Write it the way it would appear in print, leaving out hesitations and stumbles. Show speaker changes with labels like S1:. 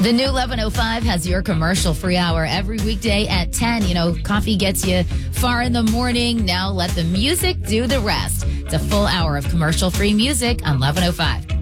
S1: The new 11:05 has your commercial-free hour every weekday at 10. You know, coffee gets you far in the morning. Now let the music do the rest. It's a full hour of commercial-free music on 11:05.